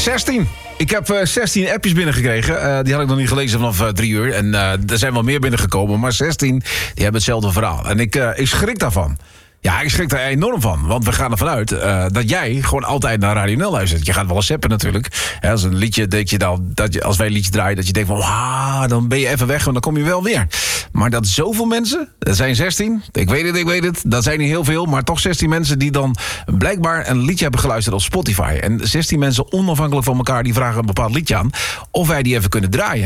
16. Ik heb 16 appjes binnengekregen. Die had ik nog niet gelezen vanaf 3 uur. En er zijn wel meer binnengekomen. Maar 16, die hebben hetzelfde verhaal. En ik schrik daarvan. Ja, ik schrik daar enorm van. Want we gaan ervan uit dat jij gewoon altijd naar Radio NL luistert. Je gaat wel eens zappen natuurlijk. Als een liedje, denk je dan, als wij een liedje draaien, dat je denkt van, dan ben je even weg en dan kom je wel weer. Maar dat zoveel mensen, dat zijn 16, ik weet het, dat zijn niet heel veel, maar toch 16 mensen die dan blijkbaar een liedje hebben geluisterd op Spotify. En 16 mensen onafhankelijk van elkaar, die vragen een bepaald liedje aan of wij die even kunnen draaien.